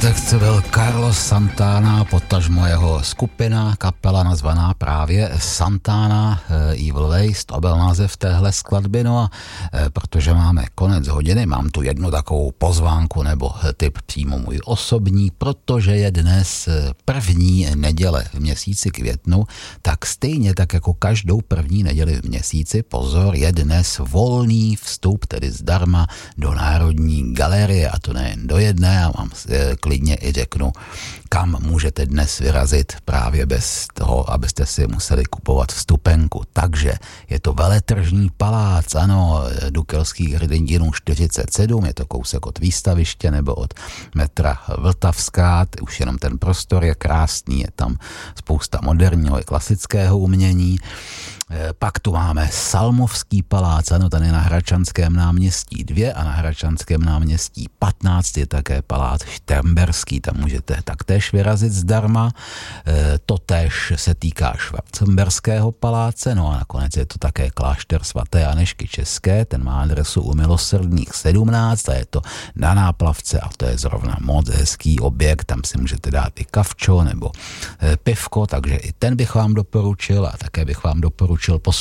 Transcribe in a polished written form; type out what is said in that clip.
Tak to byl Carlos Santana, potažmo jeho skupina, kapela nazvaná právě Santana, Evil Ways, to byl název téhle skladby. No a protože máme konec hodiny, mám tu jednu takovou pozvánku nebo tip přímo můj osobní, protože je dnes první neděle v měsíci květnu, tak stejně tak jako každou první neděli v měsíci, pozor, je dnes volný vstup, tedy zdarma, do Národní galerie, a to nejen do jedné, a vám klidně i řeknu, kam můžete dnes vyrazit právě bez toho, abyste si museli kupovat vstupenku. Takže je to veletržní palác, ano, Dukelských hrdinů 47, je to kousek od výstaviště nebo od metra Vltavská, už jenom ten prostor je krásný, je tam spousta moderního i klasického umění. Pak tu máme Salmovský palác, ano, ten je na Hradčanském náměstí 2 a na Hradčanském náměstí 15 je také palác Šternberský, tam můžete taktéž vyrazit zdarma. Totéž se týká Schwarzenberského paláce, no a nakonec je to také klášter svaté Anežky České, ten má adresu u Milosrdných 17 a je to na Náplavce a to je zrovna moc hezký objekt, tam si můžete dát i kavčo nebo pivko, takže i ten bych vám doporučil a také bych vám doporučil